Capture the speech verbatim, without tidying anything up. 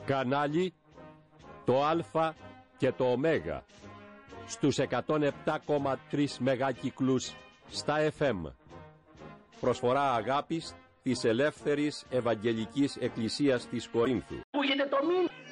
Κανάλι το Α και το Ω στους εκατόν επτά κόμμα τρία μεγάκυκλους στα εφ εμ. Προσφορά αγάπης της Ελεύθερης Ευαγγελικής Εκκλησίας της Κορίνθου. Ακούγεται το μήνυμα.